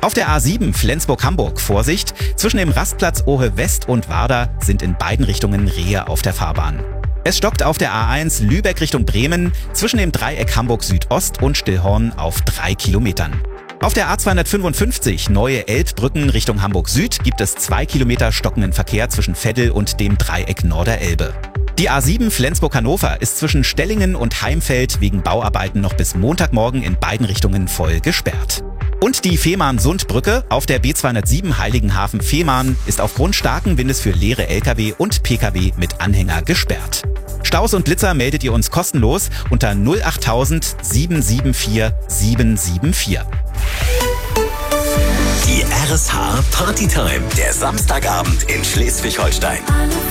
Auf der A7 Flensburg-Hamburg Vorsicht, zwischen dem Rastplatz Ohe West und Warder sind in beiden Richtungen Rehe auf der Fahrbahn. Es stockt auf der A1 Lübeck Richtung Bremen zwischen dem Dreieck Hamburg Südost und Stillhorn auf 3 Kilometern. Auf der A255 Neue Elbbrücken Richtung Hamburg Süd gibt es 2 Kilometer stockenden Verkehr zwischen Veddel und dem Dreieck Norderelbe. Die A7 Flensburg-Hannover ist zwischen Stellingen und Heimfeld wegen Bauarbeiten noch bis Montagmorgen in beiden Richtungen voll gesperrt. Und die Fehmarn-Sund-Brücke auf der B207 Heiligenhafen-Fehmarn ist aufgrund starken Windes für leere Lkw und Pkw mit Anhänger gesperrt. Staus und Blitzer meldet ihr uns kostenlos unter 08000 774 774. Die RSH Partytime, der Samstagabend in Schleswig-Holstein.